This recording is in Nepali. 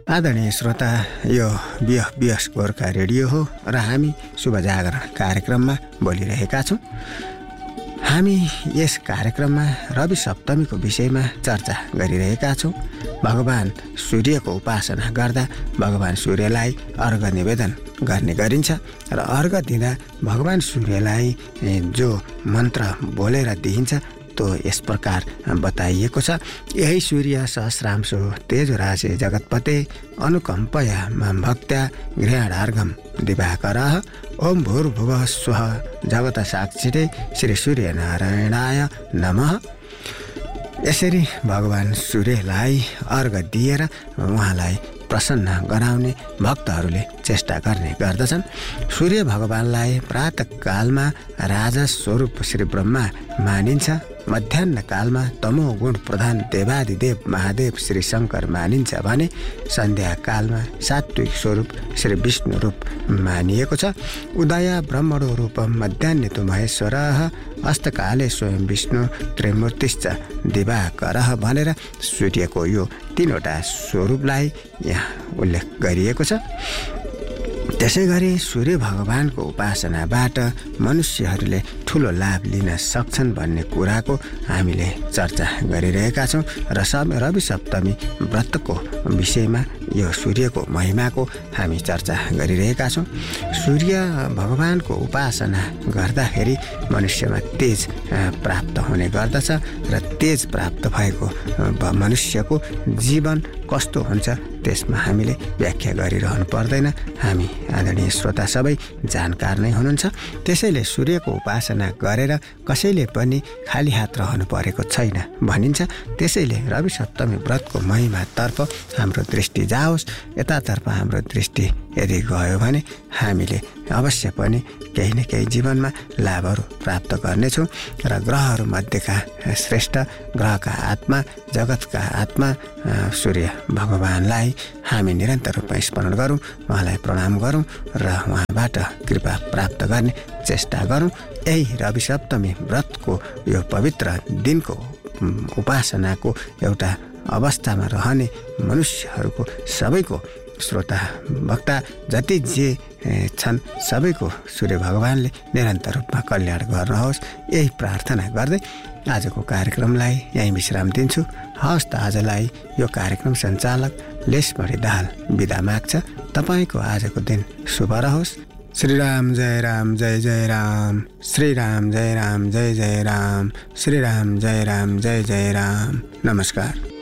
आदरणीय श्रोता, यो बियस गोर्खा रेडियो हो र हामी शुभ जागरण कार्यक्रममा बोलिरहेका छौँ। हामी यस कार्यक्रममा रवि सप्तमीको विषयमा चर्चा गरिरहेका छौँ। भगवान सूर्यको उपासना गर्दा भगवान सूर्यलाई अर्घ निवेदन गर्ने गरिन्छ र अर्घ दिँदा भगवान सूर्यलाई जो मन्त्र बोलेर दिइन्छ तो यस प्रकार बताइएको छ। यही सूर्य सहस्रांशो तेजराशे जगत्पते अनुकम्पया मां भक्त्या गृहाणार्घम दिवाकरः ओम भूर्भुवः स्वः जगत साक्षिणे श्री सूर्यनारायणाय नमः। यसरी भगवान सूर्यलाई अर्घ दिएर उहाँलाई प्रसन्न गराउने भक्तहरूले चेष्टा गर्ने गर्दछन्। सूर्य भगवानलाई प्रातःकालमा राजा स्वरूप श्री ब्रह्मा मानिन्छ। मध्याह्न कालमा तमो गुण प्रधान देवादिदेव महादेव श्री शङ्कर मानिन्छ भने सन्ध्याकालमा सात्विक स्वरूप श्री विष्णु रूप मानिएको छ। उदय ब्रह्मणो रूपम मध्याह्ने तु महेश्वरः अस्तकाले स्वयं विष्णु त्रिमूर्तिश्च दिवाकरः भनेर सूर्यको यो तीनवटा स्वरूपलाई यहाँ उल्लेख गरिएको छ। त्यसै गरी सूर्य भगवानको उपासनाबाट मनुष्यहरूले ठुलो लाभ लिन सक्छन् भन्ने कुराको हामीले चर्चा गरिरहेका छौँ र रवि सप्तमी व्रतको विषयमा यो सूर्यको महिमाको हामी चर्चा गरिरहेका छौँ। सूर्य भगवानको उपासना गर्दाखेरि मनुष्यमा तेज प्राप्त हुने गर्दछ र तेज प्राप्त भएको मनुष्यको जीवन कस्तो हुन्छ त्यसमा हामीले व्याख्या गरिरहनु पर्दैन। हामी आदरणीय श्रोता सबै जानकार नै हुनुहुन्छ। त्यसैले सूर्यको उपासना गरेर कसैले पनि खाली हात रहनु परेको छैन भनिन्छ। त्यसैले रवि सप्तमी व्रतको महिमातर्फ हाम्रो दृष्टि जाओस्। यतातर्फ हाम्रो दृष्टि यदि गयो भने हामीले अवश्य पनि केही न केही जीवनमा लाभहरू प्राप्त गर्नेछौँ र ग्रहहरूमध्येका श्रेष्ठ ग्रहका आत्मा जगतका आत्मा सूर्य भगवानलाई हामी निरन्तर रूपमा स्मरण गरौँ, उहाँलाई प्रणाम गरौँ र उहाँबाट कृपा प्राप्त गर्ने चेष्टा गरौँ। यही रवि सप्तमी व्रतको यो पवित्र दिनको उपासनाको एउटा अवस्थामा रहने मनुष्यहरूको सबैको श्रोता वक्ता जति जे छन् सबैको सूर्य भगवानले निरन्तर रूपमा कल्याण गर्नुहोस्, यही प्रार्थना गर्दै आजको कार्यक्रमलाई यहीँ विश्राम दिन्छु। हवस् त आजलाई यो कार्यक्रम सञ्चालक लेसमणि दाहाल बिदा माग्छ। तपाईँको आजको दिन शुभ रहोस्। श्रीराम जय राम जय जय राम, श्रीराम जय राम जय जय राम, श्रीराम जय राम जय जय राम। नमस्कार।